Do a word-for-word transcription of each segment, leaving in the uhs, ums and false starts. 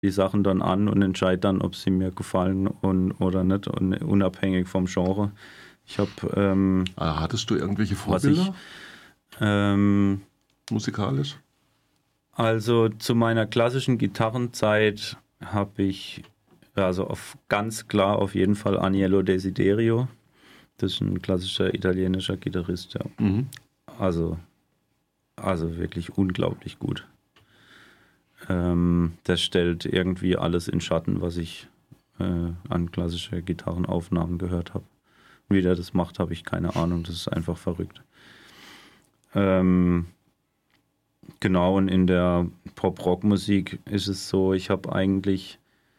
die Sachen dann an und entscheide dann, ob sie mir gefallen und, oder nicht, und unabhängig vom Genre. Ich habe. Ähm, Hattest du irgendwelche Vorbilder? Ich, ähm, musikalisch? Also zu meiner klassischen Gitarrenzeit habe ich, also auf, ganz klar auf jeden Fall Agnello Desiderio. Das ist ein klassischer italienischer Gitarrist, ja. Mhm. Also, also wirklich unglaublich gut. Ähm, der stellt irgendwie alles in Schatten, was ich äh, an klassischer Gitarrenaufnahmen gehört habe. Wie der das macht, habe ich keine Ahnung. Das ist einfach verrückt. Ähm, genau, und in der Pop-Rock-Musik ist es so, ich habe eigentlich,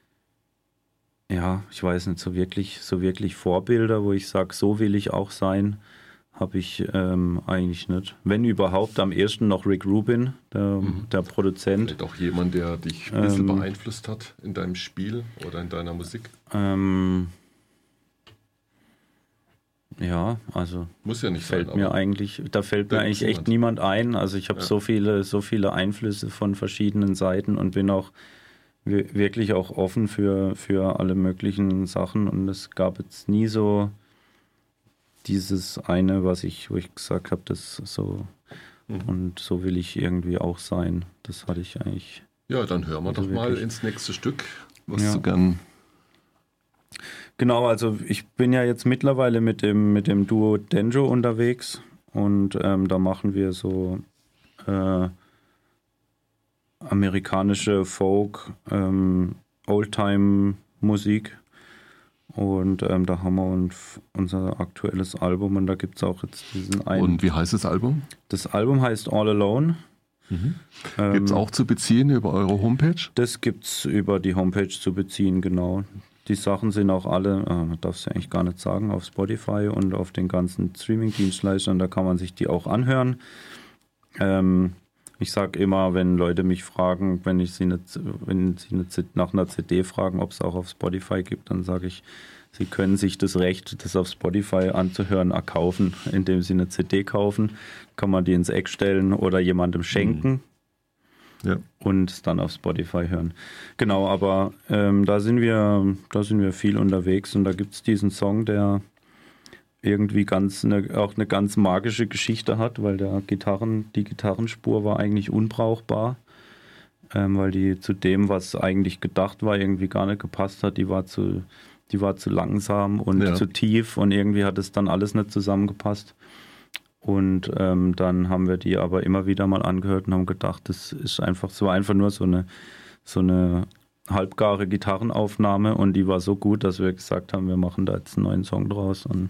ja, ich weiß nicht, so wirklich, so wirklich Vorbilder, wo ich sage, so will ich auch sein, habe ich ähm, eigentlich nicht. Wenn überhaupt, am ersten noch Rick Rubin, der, mhm. der Produzent. Vielleicht auch jemand, der dich ein bisschen ähm, beeinflusst hat in deinem Spiel oder in deiner Musik? Ähm, ja, also muss ja nicht fällt sein, mir eigentlich, da fällt mir eigentlich echt niemand ein. Also ich habe ja. so viele, so viele Einflüsse von verschiedenen Seiten und bin auch wirklich auch offen für, für alle möglichen Sachen, und es gab jetzt nie so dieses eine, was ich, wo ich gesagt habe, das so mhm. und so will ich irgendwie auch sein. Das hatte ich eigentlich. Ja, dann hören wir also doch wirklich mal ins nächste Stück, was ja. du gern. Genau, also ich bin ja jetzt mittlerweile mit dem, mit dem Duo Denjo unterwegs, und ähm, da machen wir so äh, amerikanische Folk, ähm, Oldtime-Musik, und ähm, da haben wir uns unser aktuelles Album, und da gibt es auch jetzt diesen einen. Und wie heißt das Album? Das Album heißt All Alone. Mhm. Ähm, gibt es auch zu beziehen über eure Homepage? Das gibt es über die Homepage zu beziehen, genau. Die Sachen sind auch alle, äh, man darf es ja eigentlich gar nicht sagen, auf Spotify und auf den ganzen Streaming-Dienstleistern, da kann man sich die auch anhören. Ähm, ich sage immer, wenn Leute mich fragen, wenn ich sie, nicht, wenn sie eine, nach einer C D fragen, ob es auch auf Spotify gibt, dann sage ich, sie können sich das Recht, das auf Spotify anzuhören, erkaufen, indem sie eine C D kaufen. Kann man die ins Eck stellen oder jemandem schenken. Mhm. Ja. Und dann auf Spotify hören. Genau, aber ähm, da sind wir, da sind wir viel unterwegs, und da gibt es diesen Song, der irgendwie ganz eine, auch eine ganz magische Geschichte hat, weil der Gitarren, die Gitarrenspur war eigentlich unbrauchbar, ähm, weil die zu dem, was eigentlich gedacht war, irgendwie gar nicht gepasst hat. Die war zu, die war zu langsam und ja. zu tief, und irgendwie hat es dann alles nicht zusammengepasst. Und ähm, dann haben wir die aber immer wieder mal angehört und haben gedacht, das ist einfach, so einfach nur so eine, so eine halbgare Gitarrenaufnahme, und die war so gut, dass wir gesagt haben, wir machen da jetzt einen neuen Song draus. Und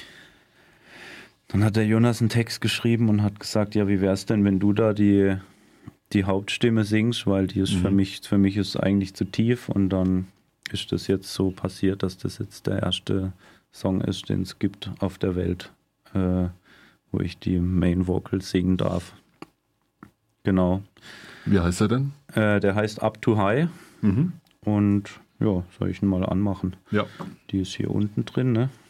dann hat der Jonas einen Text geschrieben und hat gesagt, ja, wie wär's denn, wenn du da die, die Hauptstimme singst, weil die ist mhm. für mich, für mich ist eigentlich zu tief, und dann ist das jetzt so passiert, dass das jetzt der erste Song ist, den es gibt auf der Welt, äh, wo ich die Main Vocals singen darf. Genau. Wie heißt er denn? Äh, der heißt Up Too High. Mhm. Und ja, soll ich ihn mal anmachen? Ja. Die ist hier unten drin, ne?